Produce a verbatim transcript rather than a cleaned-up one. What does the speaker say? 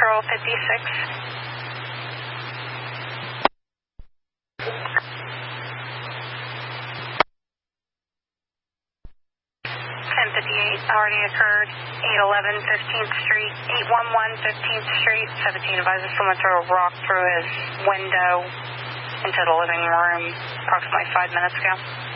Central fifty-six. ten fifty-eight already occurred. eight eleven fifteenth Street, eight one one fifteenth Street. seventeen advises someone threw a rock through his window into the living room approximately five minutes ago.